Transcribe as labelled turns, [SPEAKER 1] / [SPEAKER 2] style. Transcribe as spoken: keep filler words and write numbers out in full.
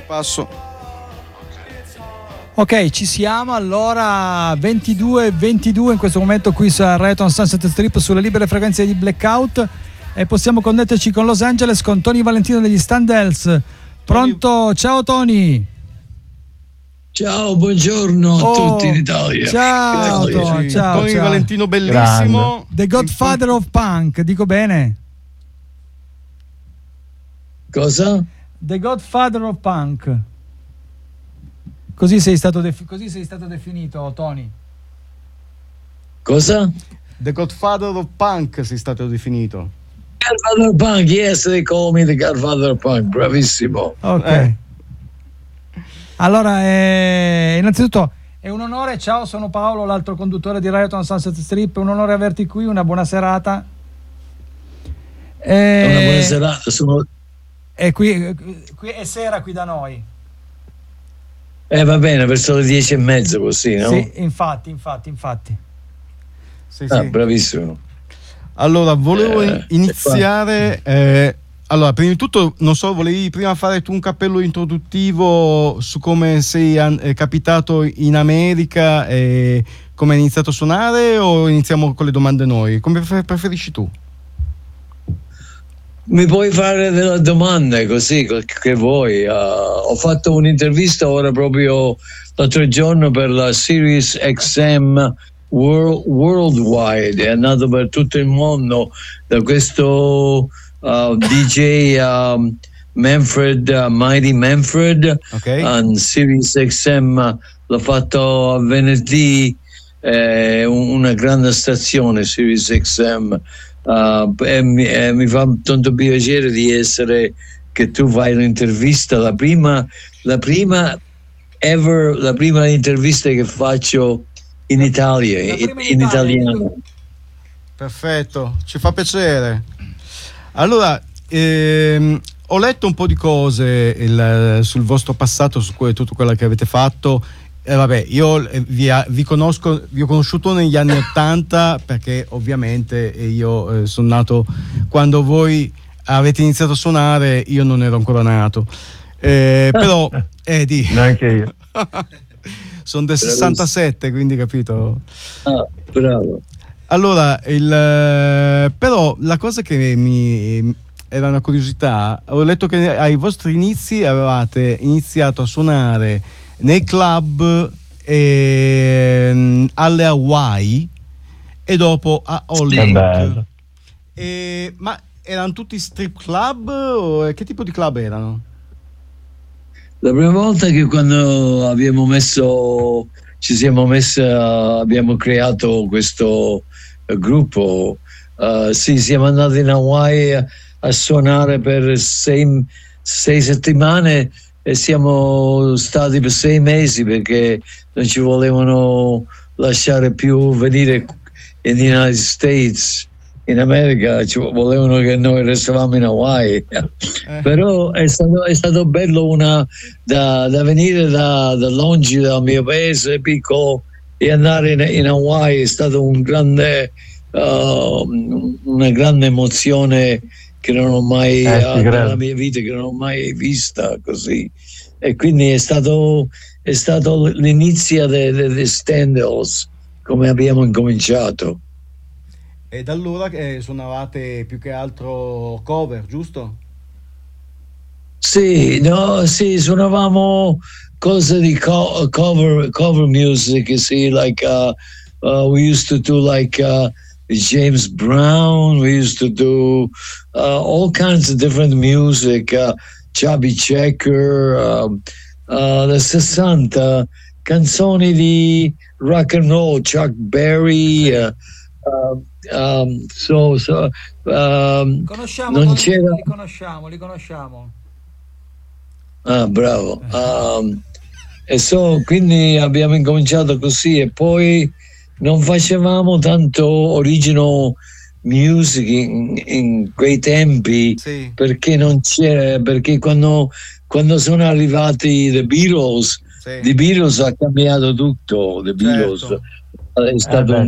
[SPEAKER 1] Passo.
[SPEAKER 2] Ok, ci siamo. Allora ventidue ventidue in questo momento qui su Rayton Sunset Strip sulle libere frequenze di Blackout, e possiamo connetterci con Los Angeles con Tony Valentino degli Standells. Pronto? Ciao Tony.
[SPEAKER 3] Ciao, buongiorno a
[SPEAKER 2] oh,
[SPEAKER 3] tutti in Italia.
[SPEAKER 2] Ciao, Tony, ciao,
[SPEAKER 1] Tony
[SPEAKER 2] ciao.
[SPEAKER 1] Valentino bellissimo.
[SPEAKER 2] Grande. The Godfather of Punk, dico bene?
[SPEAKER 3] Cosa?
[SPEAKER 2] The Godfather of Punk. Così sei stato, defi- così sei stato definito, Tony.
[SPEAKER 3] Cosa?
[SPEAKER 1] The Godfather of Punk sei stato definito.
[SPEAKER 3] Godfather of Punk, yes, they call me the Godfather of Punk. Bravissimo.
[SPEAKER 2] Ok.
[SPEAKER 1] Eh.
[SPEAKER 2] Allora, eh, innanzitutto è un onore. Ciao, sono Paolo, l'altro conduttore di Rayton Sunset Strip. È un onore averti qui. Una buona serata. Eh,
[SPEAKER 3] Una buona serata. Sono...
[SPEAKER 2] E qui, qui è sera qui da noi.
[SPEAKER 3] Eh, va bene, verso le dieci e mezza così, no?
[SPEAKER 2] Sì, infatti, infatti, infatti.
[SPEAKER 1] Sì,
[SPEAKER 3] ah,
[SPEAKER 1] sì.
[SPEAKER 3] Bravissimo.
[SPEAKER 1] Allora, volevo
[SPEAKER 3] Eh,
[SPEAKER 1] iniziare. Eh, allora, prima di tutto, non so, volevi prima fare tu un cappello introduttivo su come sei an- è capitato in America e come hai iniziato a suonare, o iniziamo con le domande noi? Come prefer- preferisci tu?
[SPEAKER 3] Mi puoi fare delle domande così che vuoi. Uh, ho fatto un'intervista ora proprio l'altro giorno per la Sirius X M World, Worldwide, è andato per tutto il mondo da questo uh, D J um, Manfred, uh, Mighty Manfred,
[SPEAKER 1] Ok.
[SPEAKER 3] on Sirius X M. L'ho fatto a venerdì, eh, una grande stazione Sirius X M. Uh, e mi, e mi fa tanto piacere di essere, che tu fai l'intervista, la prima la prima ever la prima intervista che faccio in Italia, in, in italiano.
[SPEAKER 1] Perfetto, ci fa piacere. Allora, ehm, ho letto un po' di cose il, sul vostro passato, su que- tutto quello che avete fatto. Eh, vabbè, io eh, vi, vi conosco, vi ho conosciuto negli anni ottanta, perché ovviamente io eh, sono nato quando voi avete iniziato a suonare, io non ero ancora nato. Eh, però, eh, di...
[SPEAKER 4] neanche io.
[SPEAKER 1] sono del sessantasette, quindi capito?
[SPEAKER 3] Ah, bravo.
[SPEAKER 1] Allora, il, però la cosa che mi era una curiosità, ho letto che ai vostri inizi avevate iniziato a suonare nei club eh, alle Hawaii e dopo a Hollywood. E, ma erano tutti strip club o che tipo di club erano?
[SPEAKER 3] La prima volta che quando abbiamo messo ci siamo messi, uh, abbiamo creato questo uh, gruppo, uh, sì, siamo andati in Hawaii a, a suonare per sei, sei settimane e siamo stati per sei mesi perché non ci volevano lasciare più venire in United States, in America, ci volevano che noi restavamo in Hawaii. Eh. Però è stato, è stato bello una, da, da venire da, da longi dal mio paese piccolo e andare in, in Hawaii. È stato un grande, uh, una grande emozione che non ho mai
[SPEAKER 4] eh,
[SPEAKER 3] uh, nella mia vita, che non ho mai vista così. E quindi è stato, è stato l'inizio dei Standells, come abbiamo incominciato.
[SPEAKER 1] E da allora eh, suonavate più che altro cover, giusto?
[SPEAKER 3] Sì, no, sì, suonavamo cose di co- cover, cover music, sì, like uh, uh, we used to do like uh, James Brown, we used to do uh, all kinds of different music, uh, Chubby Checker, uh, uh, the sessanta, canzoni di rock and roll, Chuck Berry, uh, uh, um, so, so um,
[SPEAKER 2] conosciamo,
[SPEAKER 3] non c'era...
[SPEAKER 2] li conosciamo, li conosciamo.
[SPEAKER 3] Ah, bravo. Um, e so, quindi abbiamo incominciato così e poi non facevamo tanto original music in, in quei tempi, sì. perché non c'era, perché quando, quando sono arrivati The Beatles, sì. The Beatles ha cambiato tutto. The Beatles
[SPEAKER 1] certo.
[SPEAKER 3] è stato eh